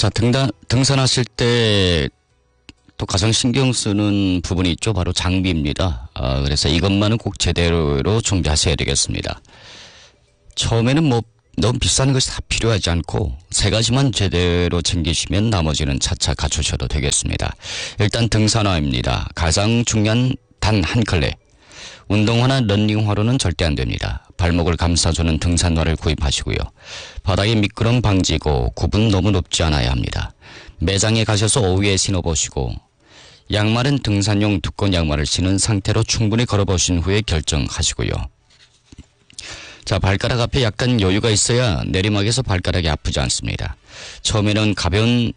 자, 등산하실 때 또 가장 신경 쓰는 부분이 있죠. 바로 장비입니다. 그래서 이것만은 꼭 제대로 준비하셔야 되겠습니다. 처음에는 너무 비싼 것이 다 필요하지 않고 세 가지만 제대로 챙기시면 나머지는 차차 갖추셔도 되겠습니다. 일단 등산화입니다. 가장 중요한 단 한 켤레. 운동화나 러닝화로는 절대 안 됩니다. 발목을 감싸주는 등산화를 구입하시고요. 바닥에 미끄럼 방지고 굽은 너무 높지 않아야 합니다. 매장에 가셔서 오후에 신어보시고 양말은 등산용 두꺼운 양말을 신은 상태로 충분히 걸어보신 후에 결정하시고요. 자, 발가락 앞에 약간 여유가 있어야 내리막에서 발가락이 아프지 않습니다. 처음에는 가벼운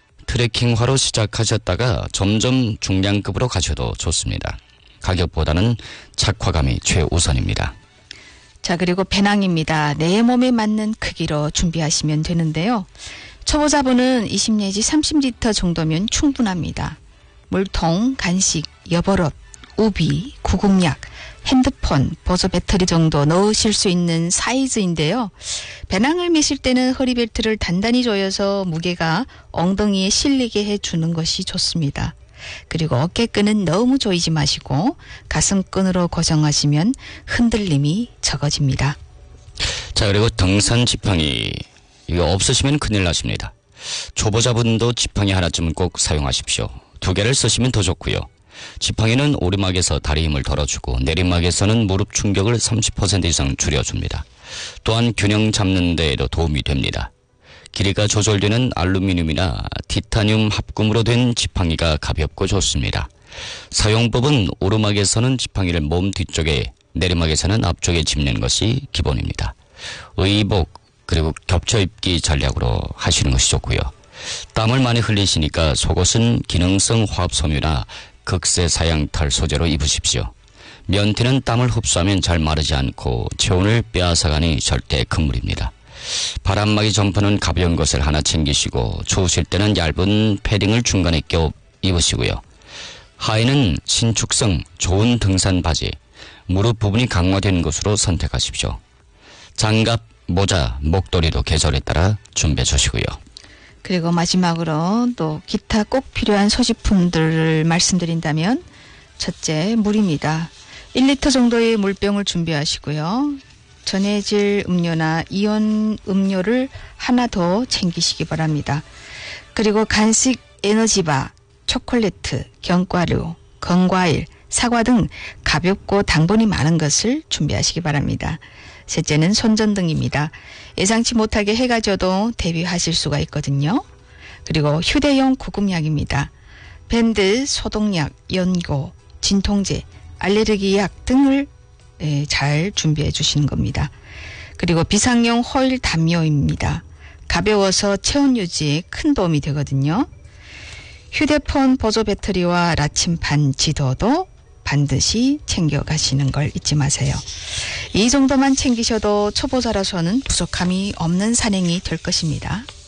트레킹화로 시작하셨다가 점점 중량급으로 가셔도 좋습니다. 가격보다는 착화감이 최우선입니다. 자, 그리고 배낭입니다. 내 몸에 맞는 크기로 준비하시면 되는데요. 초보자분은 20 내지 30리터 정도면 충분합니다. 물통, 간식, 여벌옷, 우비, 구급약, 핸드폰, 보조 배터리 정도 넣으실 수 있는 사이즈인데요. 배낭을 메실 때는 허리벨트를 단단히 조여서 무게가 엉덩이에 실리게 해주는 것이 좋습니다. 그리고 어깨끈은 너무 조이지 마시고 가슴끈으로 고정하시면 흔들림이 적어집니다. 자, 그리고 등산 지팡이 이거 없으시면 큰일 나십니다. 초보자분도 지팡이 하나쯤은 꼭 사용하십시오. 2개를 쓰시면 더 좋고요. 지팡이는 오르막에서 다리 힘을 덜어주고 내리막에서는 무릎 충격을 30% 이상 줄여줍니다. 또한 균형 잡는 데에도 도움이 됩니다. 길이가 조절되는 알루미늄이나 티타늄 합금으로 된 지팡이가 가볍고 좋습니다. 사용법은 오르막에서는 지팡이를 몸 뒤쪽에, 내리막에서는 앞쪽에 짚는 것이 기본입니다. 의복 그리고 겹쳐 입기 전략으로 하시는 것이 좋고요. 땀을 많이 흘리시니까 속옷은 기능성 화합 섬유나 극세 사양털 소재로 입으십시오. 면티는 땀을 흡수하면 잘 마르지 않고 체온을 빼앗아가니 절대 금물입니다. 바람막이 점퍼는 가벼운 것을 하나 챙기시고 추우실 때는 얇은 패딩을 중간에 껴 입으시고요. 하의는 신축성 좋은 등산 바지, 무릎 부분이 강화된 것으로 선택하십시오. 장갑, 모자, 목도리도 계절에 따라 준비해 주시고요. 그리고 마지막으로 또 기타 꼭 필요한 소지품들을 말씀드린다면 첫째, 물입니다. 1리터 정도의 물병을 준비하시고요. 전해질 음료나 이온 음료를 하나 더 챙기시기 바랍니다. 그리고 간식, 에너지바, 초콜릿, 견과류, 건과일, 사과 등 가볍고 당분이 많은 것을 준비하시기 바랍니다. 셋째는 손전등입니다. 예상치 못하게 해가 져도 대비하실 수가 있거든요. 그리고 휴대용 구급약입니다. 밴드, 소독약, 연고, 진통제, 알레르기 약 등을 잘 준비해 주시는 겁니다. 그리고 비상용 호일 담요입니다. 가벼워서 체온 유지에 큰 도움이 되거든요. 휴대폰 보조 배터리와 나침반 지도도 반드시 챙겨가시는 걸 잊지 마세요. 이 정도만 챙기셔도 초보자라서는 부족함이 없는 산행이 될 것입니다.